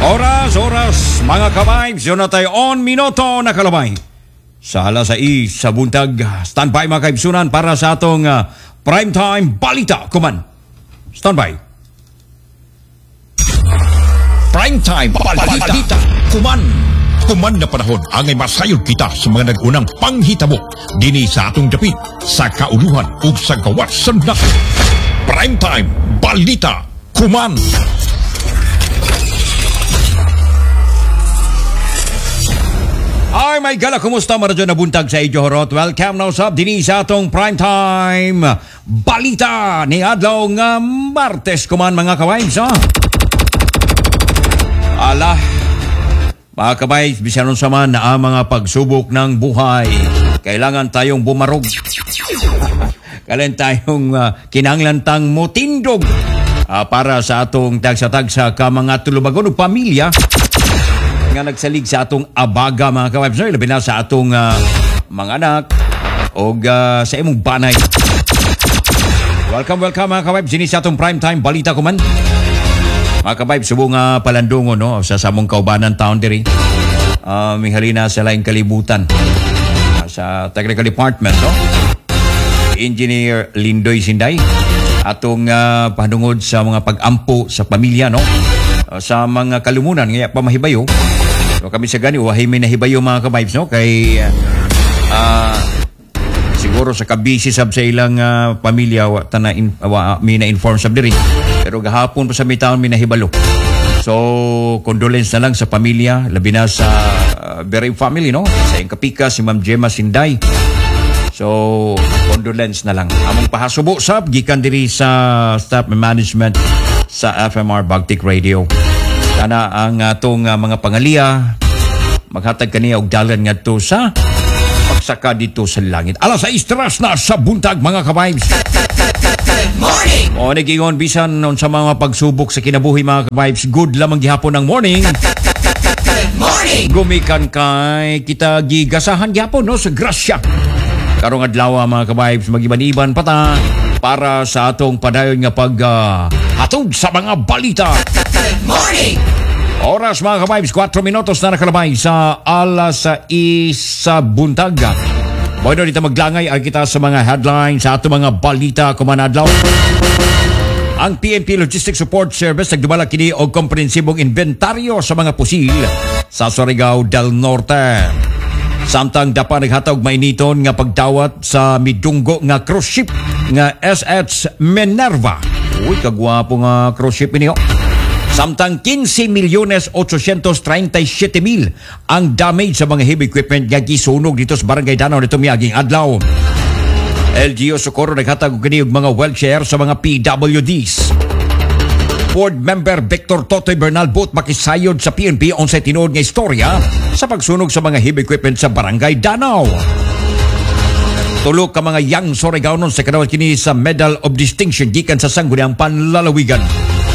Oras, mga ka-vibes, yun na tayo on minuto na kalabay. Sa alas 6 sa buntag, standby mga kaibsunan para sa atong primetime balita. Kuman, standby. Primetime balita. Kuman na panahon angay masayod kita sa mga nagunang panghitabo dini sa atong dapit sa kauluhan ug sa gawat sandak. Primetime balita. Kuman. Ay, may gala, kumusta maradyo na buntag sa inyo horot? Welcome now sa dini sa atong primetime balita ni adlaw nga Martes kuman mga kawains. Ala, mga kawains, bisanon sa man na ang mga pagsubok ng buhay. Kailangan tayong bumarog. Kailangan tayong kinanglantang mutindog para sa atong tagsa-tagsa ka mga tulumagon o pamilya nga nagsalig sa atong abaga mga ka-vibes, no? Labi na sa atong mga anak o sa imong banay. Welcome mga ka-vibes. Dini sa atong primetime balita kuman. Mga ka-vibes, subong palandungon no? Sa samong kaubanan town diri. May halina sa laing kalibutan. Sa technical department, no? Engineer Lindoy Sinday. Atong panungod sa mga pag-ampo sa pamilya, no? Sa mga kalumunan, ngaya pamahibayo. So kami sa gani, wahay may nahibayo mga ka-vibes, no? Kay siguro sa kabisi sab sa ilang pamilya, may na-inform sab diri. Pero gahapon pa sa may taon may nahibalo. So, condolence na lang sa pamilya, labi na sa Bereng family, no? Sa Ingkapika, si Ma'am Gemma Sinday. So, condolence na lang. Among pahasubo sab, gikan diri sa staff management sa FMR Bagtik Radio. Sana ang atong mga pangaliya maghatag kaniya og dalan ngadto sa pagsaka dito sa langit. Alas 6 na sa buntag mga ka-vibes. Morning. O nagingon bisan non sa mga pagsubok sa kinabuhi mga ka-vibes, good lamang gihapon ng morning. Morning. Gumikan kay kita gigasahan gihapon no sa grasya. Karong adlaw mga ka-vibes, magiban-iban pata para sa atong padayon nga hatod sa mga balita. Morning! Oras mga ka-vibes, 4 minutos na nakalabay sa alas 6 sa buntag. Bueno, dito maglangay ay kita sa mga headlines sa atong mga balita kumanadlaw. Ang PNP Logistics Support Service nagdumala kini og komprehensibong inventaryo sa mga pusil sa Surigao del Norte. Samtang dapa naghatag mainiton nga pagdawat sa midunggo nga cruise ship nga SH Minerva. Uy, kagwapo nga cruise ship ini. Samtang 15,837,000 ang damage sa mga heavy equipment nga gisunog dito sa Barangay Danao nito miaging adlaw. LGU Socorro naghatag kini og mga wheelchair sa mga PWDs. Board member Victor Totoy Bernal Boat makisayod sa PNP on sa tinuod nga istorya sa pagsunog sa mga heavy equipment sa Barangay Danao. Tulog ka mga young Surigaonon sa kadawat kini sa Medal of Distinction gikan sa Sangguniang Panlalawigan.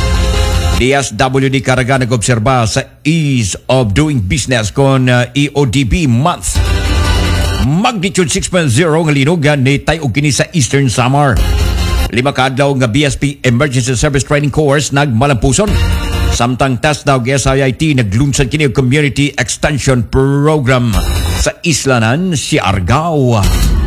DSWD Caraga nag-obserba sa Ease of Doing Business kon EODB month. Magnitude 6.0 nga linugan ni tayo kini sa Eastern Samar. 5 kaadlaw nga BSP Emergency Service Training Course nagmalampuson. Samtang test daw SIIT naglunsad kini og Community Extension Program sa Islanan, Siargao.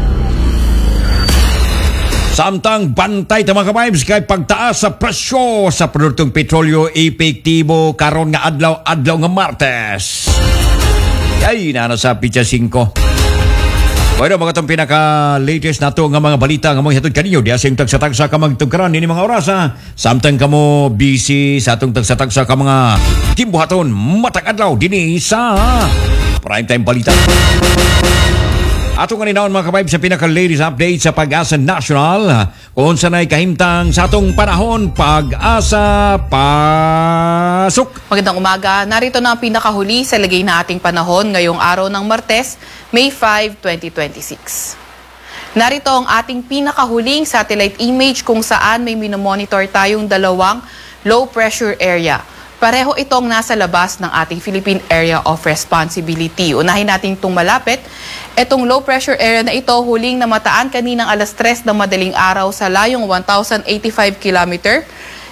Samtang bantay ta mga ka-vibes kay pagtaas sa presyo sa produktong petrolyo epektibo karon nga adlaw nga Martes. Ay sa Pitsa 5. Bueno, mga itong pinaka-latest na ito nga mga balita nga mong hatod kaninyo. Di asing tagsa-tagsa ka magtugkaran nini mga oras ha. Samtang ka mo busy sa itong tagsa-tagsa ka mga kimbuhaton matag adlaw dini sa Primetime Balita. Ato nga ninawon mga ka-vibes sa pinaka-latest update sa Pag-asa National. Kung sanay kahimtang sa atong panahon, Pag-asa pasok. Magandang umaga. Narito na ang pinakahuli sa lagay na ating panahon ngayong araw ng Martes, May 5, 2026. Narito ang ating pinakahuling satellite image kung saan may minomonitor tayong dalawang low pressure area. Pareho itong nasa labas ng ating Philippine Area of Responsibility. Unahin natin itong malapit. Itong low pressure area na ito huling namataan kaninang alas 3 ng madaling araw sa layong 1,085 km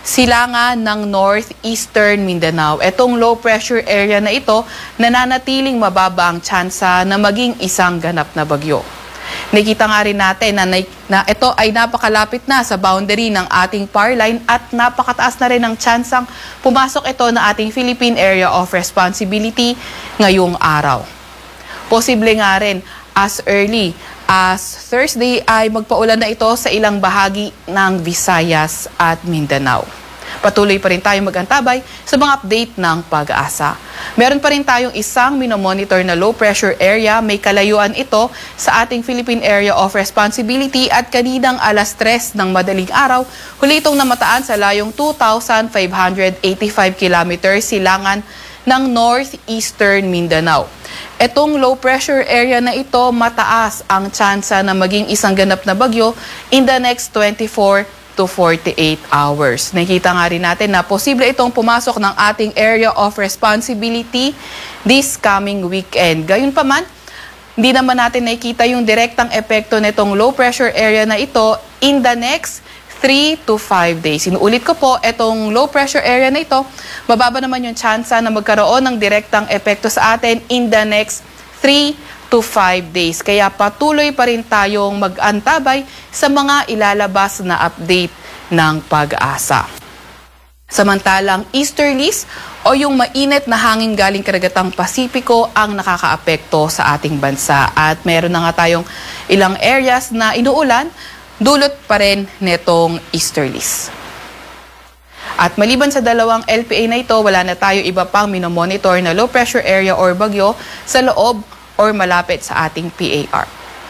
silangan ng northeastern Mindanao. Itong low pressure area na ito, nananatiling mababa ang tsansa na maging isang ganap na bagyo. Nakita nga rin natin na ito ay napakalapit na sa boundary ng ating power line at napakataas na rin ang tsansang pumasok ito na ating Philippine Area of Responsibility ngayong araw. Posible nga rin as early as Thursday ay magpaulan na ito sa ilang bahagi ng Visayas at Mindanao. Patuloy pa rin tayong mag-antabay sa mga update ng Pag-asa. Meron pa rin tayong isang minomonitor na low pressure area. May kalayuan ito sa ating Philippine Area of Responsibility at kaninang alas 3 ng madaling araw, huli itong namataan sa layong 2,585 kilometers silangan ng northeastern Mindanao. Etong low pressure area na ito, mataas ang tsansa na maging isang ganap na bagyo in the next 24 to 48 hours. Nakita nga rin natin na posible itong pumasok ng ating area of responsibility this coming weekend. Gayunpaman, hindi naman natin nakikita yung direktang epekto nitong low pressure area na ito in the next 3 to 5 days. Inuulit ko po, itong low pressure area na ito, mababa naman yung tsansa na magkaroon ng direktang epekto sa atin in the next 3 to 5 days. Kaya patuloy pa rin tayong mag-antabay sa mga ilalabas na update ng Pag-asa. Samantalang easterlies o yung mainit na hangin galing karagatang Pasipiko ang nakakaapekto sa ating bansa. At meron na nga tayong ilang areas na inuulan, dulot pa rin netong easterlies. At maliban sa dalawang LPA na ito, wala na tayo iba pang minomonitor na low pressure area or bagyo sa loob or malapit sa ating PAR.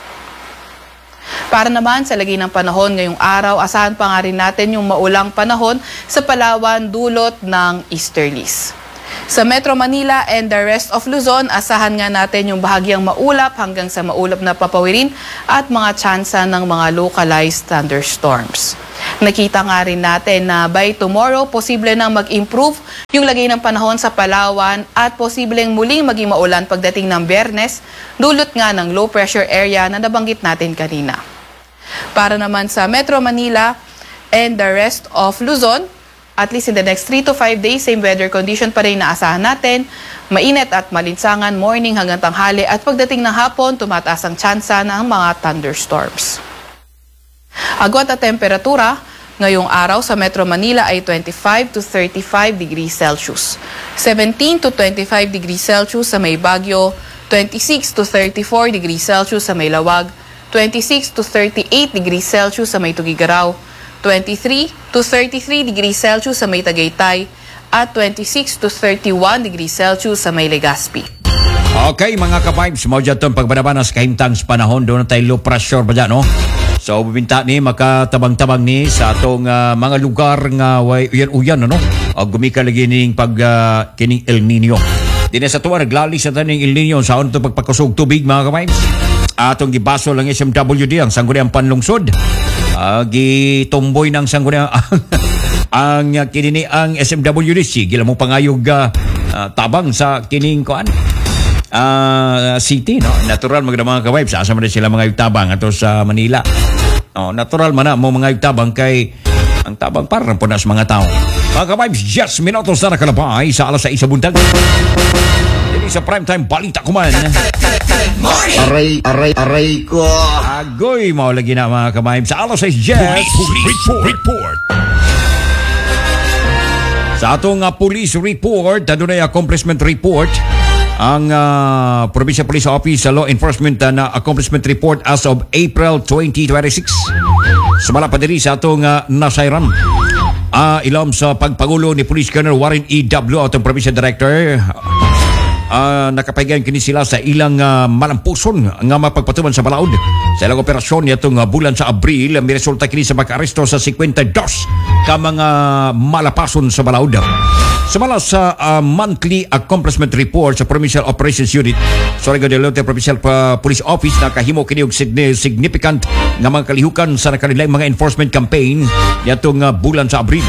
Para naman sa lagay ng panahon ngayong araw, asahan pa nga rin natin yung maulang panahon sa Palawan dulot ng easterlies. Sa Metro Manila and the rest of Luzon, asahan nga natin yung bahagyang maulap hanggang sa maulap na papawirin at mga tsansa ng mga localized thunderstorms. Nakita nga rin natin na by tomorrow, posible nang mag-improve yung lagay ng panahon sa Palawan at posibleng muling maging maulan pagdating ng Biyernes, dulot nga ng low pressure area na nabanggit natin kanina. Para naman sa Metro Manila and the rest of Luzon, at least in the next 3 to 5 days, same weather condition pa rin naasahan natin. Mainit at malinsangan morning hanggang tanghali at pagdating ng hapon, tumataas ang tsansa ng mga thunderstorms. Agwat at temperatura ngayong araw sa Metro Manila ay 25 to 35 degrees Celsius. 17 to 25 degrees Celsius sa may Baguio, 26 to 34 degrees Celsius sa may Lawag, 26 to 38 degrees Celsius sa may Tugigaraw, 23 to 33 degrees Celsius sa may Tagaytay, at 26 to 31 degrees Celsius sa may Legazpi. Okay, mga ka-vibes, mo dyan itong pagbanabanan sa kahimtang sa panahon. Doon na tayo low pressure ba dyan, no? So, bibinta ni, makatabang-tabang ni sa atong mga lugar nga uyan-uyan, no? Gumika lagi ning kining El Nino. Dine sa tuwa, naglalis na tayo ng El Nino sa unto pagpakusog tubig, mga ka-vibes. Atong gibaso lang SMWD, ang sangguniang panlungsod. Gitumboy ng sangguniang ang kinini ang SMWD. Sige lang mo pangayog tabang sa kining koan. City, no? Natural mga ka-vibes. Asa man sila mga tabang ato sa Manila. No, natural man na mo mga tabang kay ang tabang para po na sa mga tao. Mga ka-vibes, just minutos na nakalabay sa alas 6 sa buntag. Dili sa primetime balita kuman. Aray ko. Agoy, maulagi na mga ka-vibes sa alas 6 just Report. sa atong police report, adunay accomplishment report ang Provincial Police Office sa Law Enforcement na accomplishment report as of April 2026. Sumala pa diri sa atong nasayran. Ilom sa pagpangulo ni Police Colonel Warren E. W. atong Provincial Director. Nakapahigayon kini sila sa ilang malampuson nga mapagpatuman sa balaod. Sa ilang operasyon nitong bulan sa Abril, may resulta kini sa pag-aresto sa 52 ka mga malapason sa balaod. Sumala sa monthly accomplishment report sa Provincial Operations Unit sa Surigao del Norte Provincial Police Office, nakahimo kini og significant nga mga kalihukan sa nakalilaing mga enforcement campaign nitong bulan sa Abril.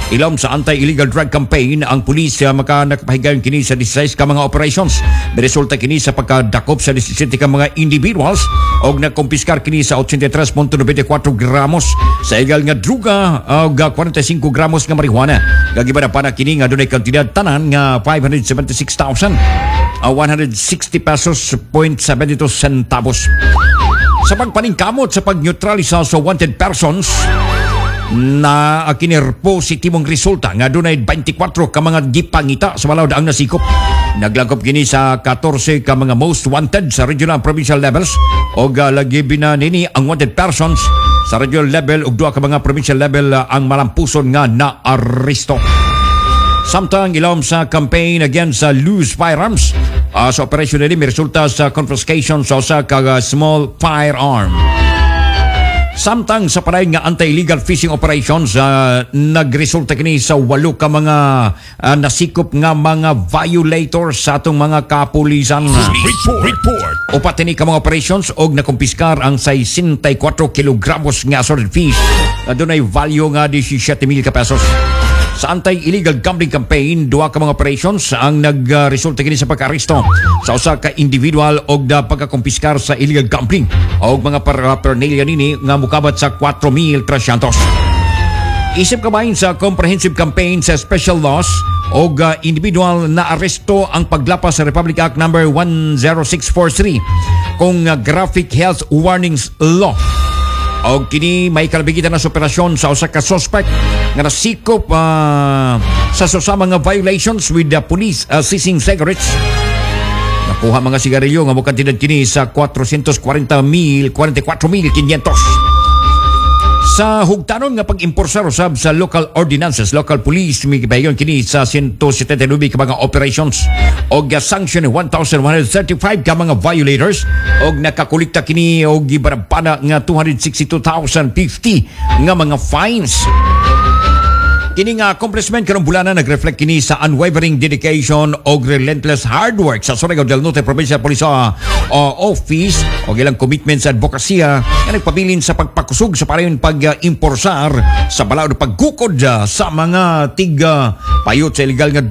Ilom sa anti-illegal drug campaign, ang pulis nakapahigayong kini sa 16 ka mga operations. Resulta kini sa pagkadakop sa 17 ka mga individuals og nakumpiskar kini sa 83.94 gramos sa ilegal nga druga og 45 gramos nga marijuana. Gagibada pa na kini nga dunay kantidad tanan nga 576,160 pesos 0.72 centavos. Sa pagpaningkamot sa pagneutralisa sa wanted persons, na kinirpositibong resulta nga dunay 24 ka mga gipangita sa balaod ang nasikop. Naglangkop kini sa 14 ka mga most wanted sa regional and provincial levels o lagi binanini ang wanted persons sa regional level ug 2 ka mga provincial level ang malampuson nga naaresto. Samtang ilawom sa campaign against loose firearms, sa operasyon nila may resulta sa confiscation sa usa ka small firearm. Samtang sa panayon nga anti-illegal fishing operations, nagresulta kini sa 8 ka mga nasikop nga mga violators sa atong mga kapulisan. Report. Upat ni ka mga operations og nakumpiskar ang 64 kilogramos nga assorted fish. Dunay value nga 17,000 ka pesos. Sa anti-illegal gambling campaign, 2 ka mga operations ang nagresulta kini sa pagka-aresto sa usa ka individual og pagkakumpiskar sa illegal gambling og mga paraphernalia nini nga mukabat sa 4,300. Isip kabahin sa comprehensive campaign sa special laws og individual na aresto ang paglapas sa Republic Act No. 10643 kung graphic health warnings law. Og kini may kalabigitan na sa operasyon sa usa ka suspect nga nasikop sa susama nga violations with the police seizing cigarettes. Nakuha mga sigarilyo nga mukantidad kini sa 444,500. Sa hugtanon nga pag-imporsar usab sa local ordinances, local police may kibayon kini sa 179 ka mga operations og sanction 1,135 ka mga violators og nakakolekta kini og gibarapana nga 262,050 nga mga fines. Kini nga accomplishment karong bulana nagreflect kini sa unwavering dedication o relentless hard work sa Surigao del Norte Provincial Police Office o ilang commitment sa advokasya na nagpabilin sa pagpakusog sa parayon pag-imporsar sa balaod paggukod sa mga payot sa illegal nga